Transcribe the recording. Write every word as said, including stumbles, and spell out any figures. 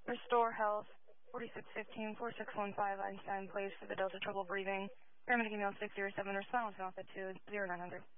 Restore Health, forty-six fifteen, forty-six fifteen Einstein Place for the Delta trouble breathing. Paramedic email six zero seven, respond with altitude zero nine hundred.